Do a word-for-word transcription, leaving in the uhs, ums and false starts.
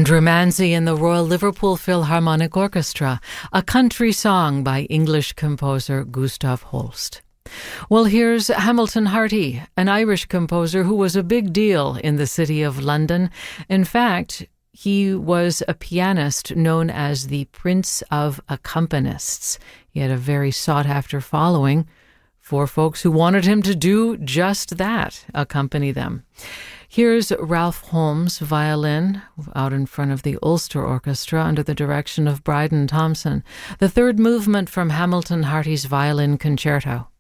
Andrew Manzi and the Royal Liverpool Philharmonic Orchestra, a country song by English composer Gustav Holst. Well, here's Hamilton Harty, an Irish composer who was a big deal in the city of London. In fact, he was a pianist known as the Prince of Accompanists. He had a very sought-after following for folks who wanted him to do just that, accompany them. Here's Ralph Holmes' violin out in front of the Ulster Orchestra under the direction of Bryden Thompson, the third movement from Hamilton Harty's Violin Concerto.